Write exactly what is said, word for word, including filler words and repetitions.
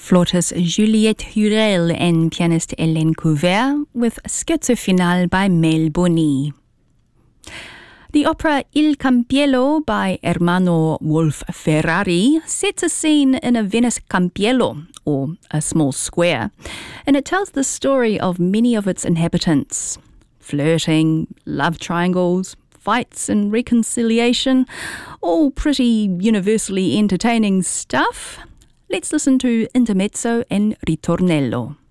flautist Juliette Hurel and pianist Hélène Couvert, with Scherzo Finale by Mel Boni. The opera Il Campiello by Ermanno Wolf Ferrari sets a scene in a Venice campiello, or a small square, and it tells the story of many of its inhabitants. Flirting, love triangles, fights and reconciliation, all pretty universally entertaining stuff. Let's listen to Intermezzo and Ritornello.